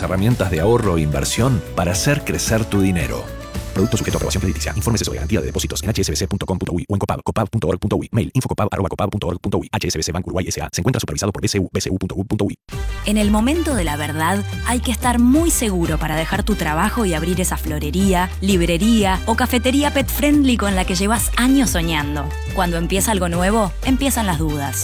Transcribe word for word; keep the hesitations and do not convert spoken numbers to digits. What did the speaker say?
herramientas de ahorro e inversión para hacer crecer tu dinero. Producto sujeto a aprobación crediticia. Infórmese sobre garantía de depósitos en h s b c punto com punto u y o en Copab, copab punto org punto u y. Mail infocopab arroba copab punto org punto u y. H S B C Bank Uruguay S A. Se encuentra supervisado por B C U, b c u punto u punto u y. En el momento de la verdad, hay que estar muy seguro para dejar tu trabajo y abrir esa florería, librería o cafetería pet friendly con la que llevas años soñando. Cuando empieza algo nuevo, empiezan las dudas.